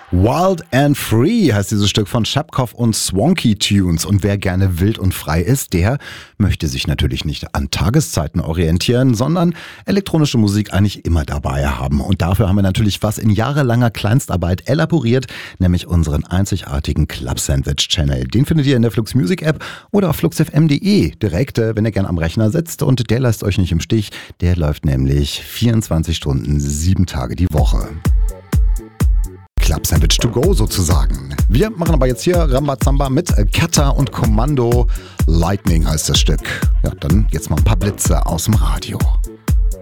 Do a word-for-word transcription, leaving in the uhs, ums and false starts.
Wild and Free heißt dieses Stück von Schapkow und Swanky Tunes. Und wer gerne wild und frei ist, der möchte sich natürlich nicht an Tageszeiten orientieren, sondern elektronische Musik eigentlich immer dabei haben. Und dafür haben wir natürlich was in jahrelanger Kleinstarbeit elaboriert, nämlich unseren einzigartigen Club Sandwich Channel. Den findet ihr in der Flux Music App oder auf flux f m punkt d e direkt, wenn ihr gerne am Rechner sitzt. Und der lässt euch nicht im Stich. Der läuft nämlich vierundzwanzig Stunden, sieben Tage die Woche. Club Sandwich to go sozusagen. Wir machen aber jetzt hier Rambazamba mit Kata und Kommando. Lightning heißt das Stück. Ja, dann jetzt mal ein paar Blitze aus dem Radio.